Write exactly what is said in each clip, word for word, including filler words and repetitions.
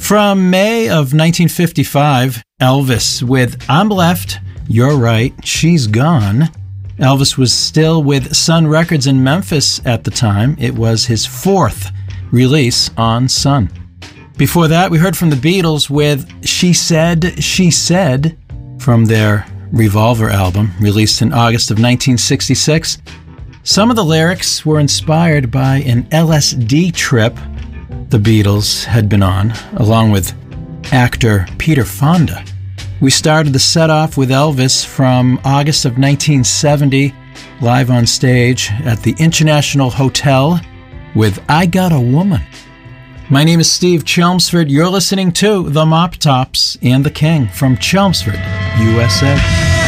From May of nineteen fifty-five, Elvis with I'm Left, You're Right, She's Gone. Elvis was still with Sun Records in Memphis at the time. It was his fourth release on Sun. Before that, we heard from the Beatles with She Said, She Said from their Revolver album, released in August of nineteen sixty-six. Some of the lyrics were inspired by an L S D trip the Beatles had been on, along with actor Peter Fonda. We started the set off with Elvis from August of nineteen seventy, live on stage at the International Hotel with I Got a Woman. My name is Steve Chelmsford. You're listening to The Mop Tops and The King from Chelmsford, U S A.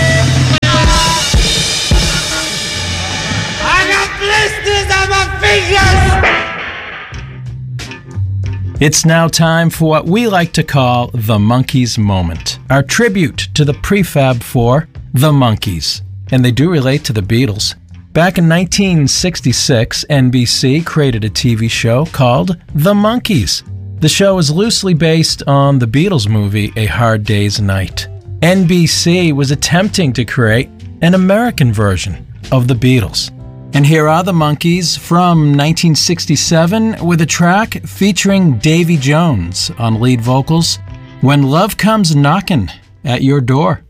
I got blisters on my fingers! It's now time for what we like to call the Monkees moment, our tribute to the prefab four, the Monkees. And they do relate to the Beatles. Back in nineteen sixty-six, N B C created a T V show called The Monkees. The show is loosely based on the Beatles movie A Hard Day's Night. N B C was attempting to create an American version of the Beatles. And here are the Monkees from nineteen sixty-seven with a track featuring Davy Jones on lead vocals, When Love Comes Knockin' at Your Door.